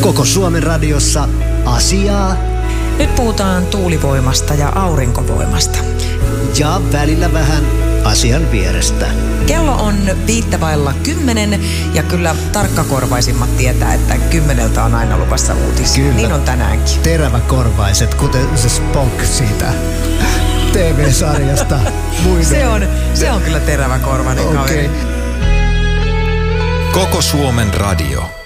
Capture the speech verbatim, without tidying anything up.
Koko Suomen radiossa asiaa Nyt puhutaan tuulivoimasta ja aurinkovoimasta. ja välillä vähän asian vierestä. Kello on viittävailla kymmenen ja kyllä tarkkakorvaisimmat tietää, että kymmeneltä on aina luvassa uutisia. Kyllä. Niin on tänäänkin. Teräväkorvaiset, kuten se Spock siitä T V-sarjasta. Muiden. Se on, se on kyllä teräväkorvainen Okei. kaveri. Koko Suomen radio.